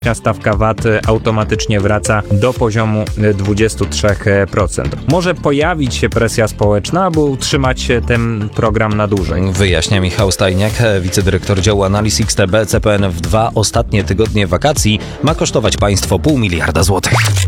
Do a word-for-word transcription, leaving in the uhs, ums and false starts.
stawka V A T automatycznie wraca do poziomu dwadzieścia trzy procent. Może pojawić się presja społeczna, aby utrzymać ten program na dłużej. Wyjaśnia Michał Stajniak, wicedyrektor działu analiz X T B. C P N w dwa ostatnie tygodnie wakacji ma kosztować państwo pół miliarda złotych.